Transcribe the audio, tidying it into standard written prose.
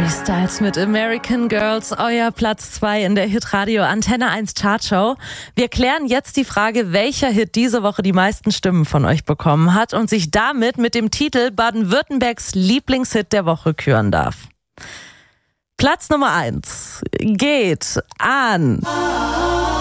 Harry Styles mit American Girls, euer Platz 2 in der Hitradio Antenne 1 Chartshow. Wir klären jetzt die Frage, welcher Hit diese Woche die meisten Stimmen von euch bekommen hat und sich damit mit dem Titel Baden-Württembergs Lieblingshit der Woche küren darf. Platz Nummer 1 geht an